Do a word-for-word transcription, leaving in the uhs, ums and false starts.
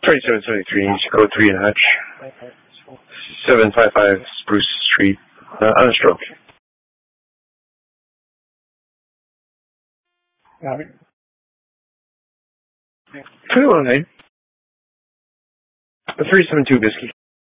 thirty-seven seventy-three, Chicago three and Hutch. seven five five Spruce Street, uh, on a stroke. Got it. twenty-one nine. three seven two Whiskey.